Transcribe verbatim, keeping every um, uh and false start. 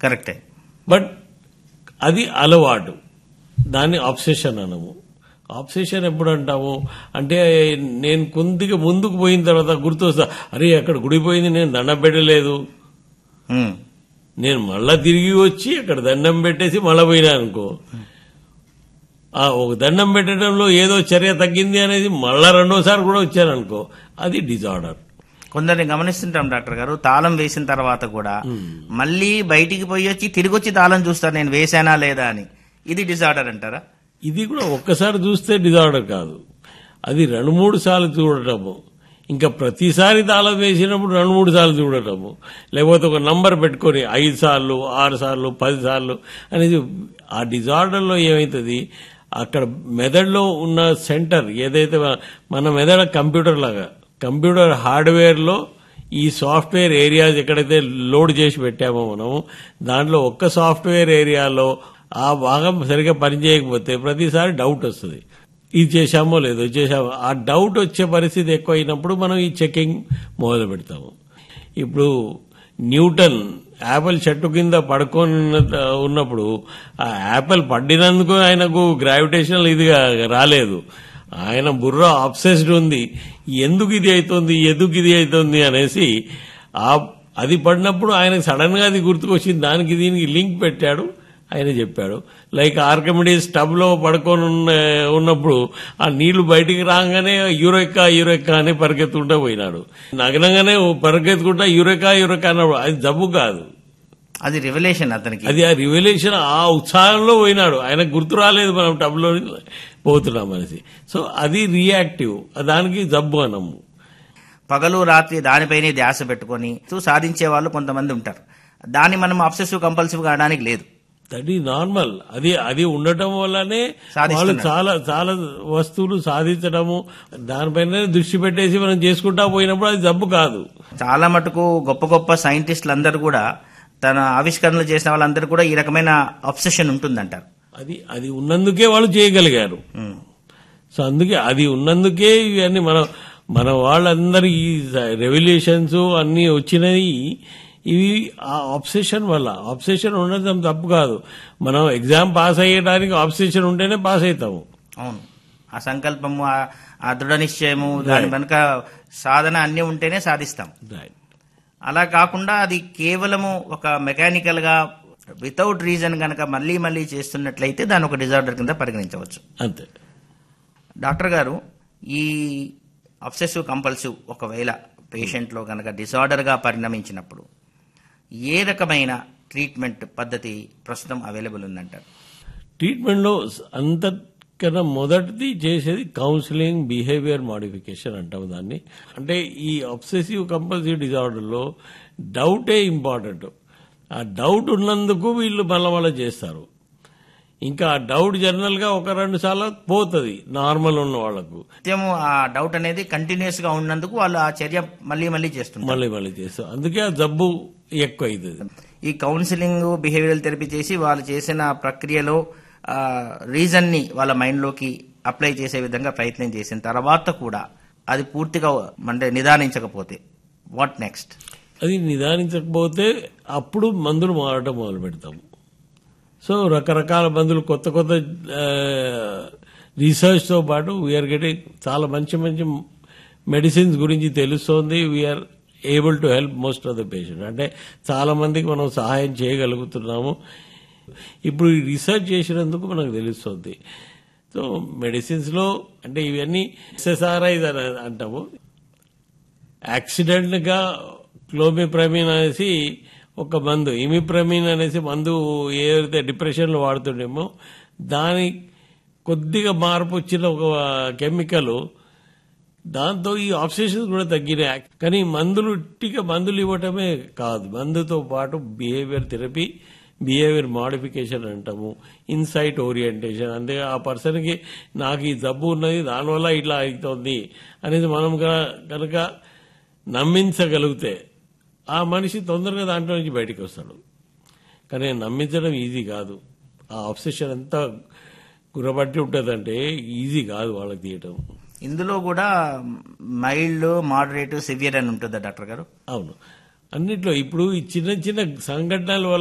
కరెక్టే. బట్ అది అలవాటు, దాన్ని ఆబ్సెషన్ అనము. ఆబ్సెషన్ ఎప్పుడు అంటాము అంటే నేను కొద్దిగా ముందుకు పోయిన తర్వాత గుర్తొస్తా, అరే అక్కడ గుడిపోయింది, నేను దండం పెట్టలేదు, ఉమ్, నేను మళ్ళా తిరిగి వచ్చి అక్కడ దండం పెట్టేసి మళ్ళా పోయినా అనుకో, ఆ ఒక దండం పెట్టడంలో ఏదో చర్య తగ్గింది అనేది మళ్ళా రెండోసారి కూడా వచ్చాను అనుకో, అది డిజార్డర్. కొందరిని గమనిస్తుంటాం డాక్టర్ గారు, తాళం వేసిన తర్వాత కూడా మళ్ళీ బయటికి పోయి వచ్చి తిరిగి వచ్చి తాళం చూస్తారు నేను వేసానా లేదా అని. ఇది డిజార్డర్ అంటారా? ఇది కూడా ఒక్కసారి చూస్తే డిజార్డర్ కాదు, అది రెండు మూడు సార్లు చూడటము, ఇంకా ప్రతిసారి తాళం వేసినప్పుడు రెండు మూడు సార్లు చూడటము, లేకపోతే ఒక నంబర్ పెట్టుకొని ఐదు సార్లు ఆరు సార్లు పది సార్లు అనేది. ఆ డిజార్డర్లో ఏమవుతుంది, అక్కడ మెదడులో ఉన్న సెంటర్ ఏదైతే మన మెదడు కంప్యూటర్ లాగా, కంప్యూటర్ హార్డ్వేర్లో ఈ సాఫ్ట్వేర్ ఏరియాస్ ఎక్కడైతే లోడ్ చేసి పెట్టామో మనం, దాంట్లో ఒక్క సాఫ్ట్వేర్ ఏరియాలో ఆ భాగం సరిగ్గా పనిచేయకపోతే ప్రతిసారి డౌట్ వస్తుంది, ఇది చేశామో లేదో చేశామో. ఆ డౌట్ వచ్చే పరిస్థితి ఎక్కువ అయినప్పుడు మనం ఈ చెకింగ్ మొదలు పెడతాము. ఇప్పుడు న్యూటన్ యాపిల్ చెట్టు కింద పడుకొని ఉన్నప్పుడు ఆ యాపిల్ పడినందుకు ఆయనకు గ్రావిటేషనల్ ఇదిగా రాలేదు, ఆయన బుర్ర అబ్సెస్డ్ ఉంది, ఎందుకు ఇది అవుతుంది ఎందుకు ఇది అవుతుంది అనేసి. ఆ అది పడినప్పుడు ఆయనకు సడన్ గా అది గుర్తుకొచ్చింది, దానికి దీనికి లింక్ పెట్టాడు, ఆయన చెప్పాడు. లైక్ ఆర్కిమిడీస్ టబ్ లో పడుకొని ఉన్నప్పుడు ఆ నీళ్లు బయటికి రాగానే యూరెక్కా యూరెక్కా అని పరిగెత్తుకుంటా పోయినాడు, నగనంగానే పరిగెత్తుకుంటా యూరెక్కా యూరెక్కా అన్నాడు. అది జబ్బు కాదు, అది రివల్యూషన్ అతనికి. అది ఆ రివల్యూషన్, ఆ ఉత్సాహంలో పోయినాడు, ఆయనకు గుర్తు రాలేదు మనం టబ్ లో పోతున్నాం అనేసి. సో అది రియాక్టివ్, దానికి జబ్బు అనము. పగలు రాత్రి దానిపైనే ధ్యాస పెట్టుకొని సాధించే వాళ్ళు కొంతమంది ఉంటారు, దాన్ని మనం అబ్సెసివ్ కంపల్సివ్ కావడానికి లేదు. That is normal. అది అది ఉండటం వల్లనే వాళ్ళు సాధిస్తున్నారు. చాలా చాలా వస్తువులు సాధించడము, దానిపైన దృష్టి పెట్టేసి మనం చేసుకుంటా పోయినప్పుడు అది జబ్బు కాదు. చాలా మటుకు గొప్ప గొప్ప సైంటిస్టులు అందరూ కూడా, తన ఆవిష్కరణలు చేసిన వాళ్ళందరూ కూడా ఈ రకమైన అబ్సెషన్ ఉంటుందంటారు. అది అది ఉన్నందుకే వాళ్ళు చేయగలిగారు. ఉమ్. సో అందుకే అది ఉన్నందుకే ఇవన్నీ మన మన వాళ్ళందరూ ఈ రెవల్యూషన్స్ అన్ని వచ్చినాయి, ఇవి ఆ ఆబ్సెషన్ వల్ల. ఆబ్సెషన్ ఉండడం తప్పు కాదు, మనం ఎగ్జామ్ పాస్ అయ్యడానికి ఆబ్సెషన్ ఉంటేనే పాస్ అవుతాము. అవును, ఆ సంకల్పము, ఆ- ఆ దృఢ నిశ్చయము, దాని వెనుక సాధన అన్ని ఉంటేనే సాధిస్తాం. రైట్. అలా కాకుండా అది కేవలము ఒక మెకానికల్ గా వితౌట్ రీజన్ గనక మళ్ళీ మళ్ళీ చేస్తున్నట్లయితే దాని ఒక డిజార్డర్ కింద పరిగణించవచ్చు. అంతే. డాక్టర్ గారు, ఈ అబ్సెసివ్ కంపల్సివ్ ఒకవేళ పేషెంట్లో గనక డిజార్డర్ గా పరిణమించినప్పుడు ఏ రకమైన ట్రీట్మెంట్ పద్ధతి ప్రస్తుతం అవైలబుల్ ఉందంటారు? ట్రీట్మెంట్లో అంతకన్నా మొదటిది చేసేది కౌన్సిలింగ్, బిహేవియర్ మాడిఫికేషన్ అంటాం దాన్ని. అంటే ఈ అబ్సెసివ్ కంపల్సివ్ డిజార్డర్లో డౌటే ఇంపార్టెంట్. ఆ డౌట్ ఉన్నందుకు వీళ్ళు మళ్ళా మళ్ళా చేస్తారు. ఇంకా ఆ డౌట్ జనరల్ గా ఒక రెండు సార్లు పోతుంది నార్మల్ ఉన్న వాళ్లకు, నిత్యము ఆ డౌట్ అనేది కంటిన్యూస్ గా ఉన్నందుకు వాళ్ళు ఆ చర్య మళ్ళీ మళ్ళీ చేస్తుంటారు. మళ్ళీ మళ్ళీ చేస్తారు, అందుకే ఆ జబ్బు ఎక్కువ అవుతుంది. ఈ కౌన్సిలింగ్, బిహేవియరల్ థెరపీ చేసి వాళ్ళు చేసిన ప్రక్రియలో రీజన్ ని వాళ్ళ మైండ్ లోకి అప్లై చేసే విధంగా ప్రయత్నం చేసిన తర్వాత కూడా అది పూర్తిగా అంటే నిదానించకపోతే వాట్ నెక్స్ట్? అది నిదానించకపోతే అప్పుడు మందులు మారటం మొదలు పెడతాము. సో రకరకాల మందులు, కొత్త కొత్త రీసెర్చ్ తో పాటు వీఆర్ గెటింగ్ చాలా మంచి మంచి మెడిసిన్స్ గురించి తెలుస్తోంది. We are able to help most of the patient. అంటే చాలా మందికి మనం సహాయం చేయగలుగుతున్నాము. ఇప్పుడు ఈ రీసెర్చ్ చేసినందుకు మనకు తెలుస్తుంది. సో మెడిసిన్స్ లో అంటే ఇవన్నీ ఎస్ఎస్ఆర్ఐస్ అని అంటాము. యాక్సిడెంట్ గా క్లోమిప్రమిన్ అనేసి ఒక మందు, ఇమిప్రమిన్ అనేసి మందు ఏదైతే డిప్రెషన్ లో వాడుతుండేమో దాని కొద్దిగా మార్పు వచ్చిన ఒక కెమికల్, దాంతో ఈ ఆబ్సెషన్స్ కూడా తగ్గినాయి. కానీ మందులు ఇట్టిగా మందులు ఇవ్వటమే కాదు, మందుతో పాటు బిహేవియర్ థెరపీ, బిహేవియర్ మాడిఫికేషన్ అంటాము, ఇన్సైట్ ఓరియంటేషన్. అంటే ఆ పర్సన్ కి నాకు ఈ జబ్బు ఉన్నది దానివల్ల ఇట్లా అవుతుంది అనేది మనం కనుక నమ్మించగలిగితే ఆ మనిషి తొందరగా దాంట్లో నుంచి బయటికి వస్తాడు. కానీ నమ్మించడం ఈజీ కాదు. ఆ ఆబ్సెషన్ ఎంత గురబట్టి ఉంటుందంటే ఈజీ కాదు వాళ్ళకి తీయటం. ఇందులో కూడా మైల్డ్, మోడరేట్, సివియర్ అని ఉంటుందా డాక్టర్ గారు? అవును, అన్నిట్లో ఇప్పుడు ఈ చిన్న చిన్న సంఘటనల వల్ల